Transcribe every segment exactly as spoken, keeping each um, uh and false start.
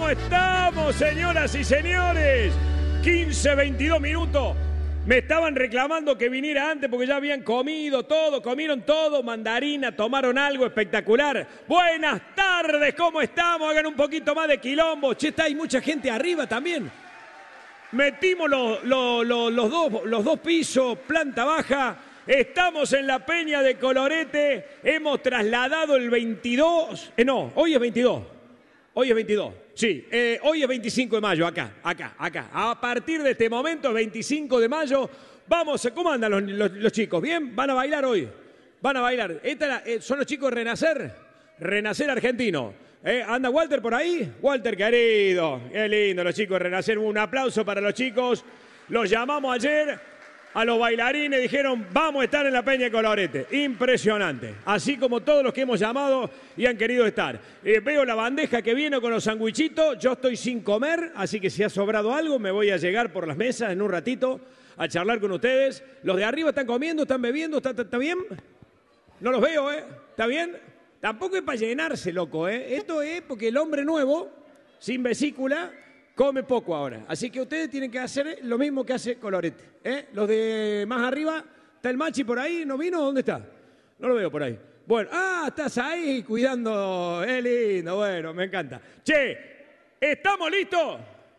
estamos, señoras y señores? quince, veintidós minutos. Me estaban reclamando que viniera antes porque ya habían comido todo, comieron todo, mandarina, tomaron algo espectacular. Buenas tardes, ¿cómo estamos? Hagan un poquito más de quilombo. Che, está, hay mucha gente arriba también. Metimos los, los, los, los, dos, los dos pisos, planta baja. Estamos en la Peña de Colorete. Hemos trasladado el veintidós. Eh, no, hoy es veintidós. Hoy es veintidós. Sí, eh, hoy es veinticinco de mayo, acá, acá, acá. A partir de este momento, veinticinco de mayo, vamos, ¿cómo andan los, los, los chicos? ¿Bien? ¿Van a bailar hoy? ¿Van a bailar? Esta la, eh, ¿Son los chicos de Renacer? Renacer argentino. Eh, ¿Anda Walter por ahí? Walter, querido. Qué lindo, los chicos de Renacer. Un aplauso para los chicos. Los llamamos ayer. A los bailarines dijeron, vamos a estar en la Peña de Colorete. Impresionante. Así como todos los que hemos llamado y han querido estar. Eh, veo la bandeja que viene con los sandwichitos. Yo estoy sin comer, así que si ha sobrado algo, me voy a llegar por las mesas en un ratito a charlar con ustedes. Los de arriba están comiendo, están bebiendo, ¿está, está, está bien? No los veo, ¿eh? ¿Está bien? Tampoco es para llenarse, loco, ¿eh? Esto es porque el hombre nuevo, sin vesícula, come poco ahora. Así que ustedes tienen que hacer lo mismo que hace Colorete. ¿eh? Los de más arriba, ¿está el Machi por ahí? ¿No vino? ¿Dónde está? No lo veo por ahí. Bueno, ah, estás ahí cuidando. Es lindo, bueno, me encanta. Che, ¿estamos listos?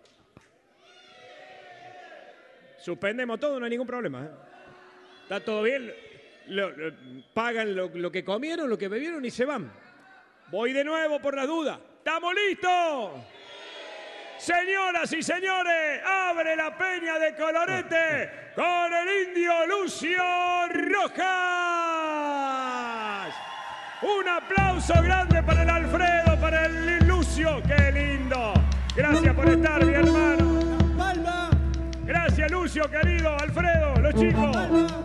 Suspendemos todo, no hay ningún problema. ¿eh? ¿Está todo bien? Lo, lo, pagan lo, lo que comieron, lo que bebieron y se van. Voy de nuevo por las dudas. ¿Estamos listos? Señoras y señores, abre la Peña de Colorete con el indio Lucio Rojas. Un aplauso grande para el Alfredo, para el Lucio. ¡Qué lindo! Gracias por estar, mi hermano. Gracias, Lucio, querido. Alfredo, los chicos.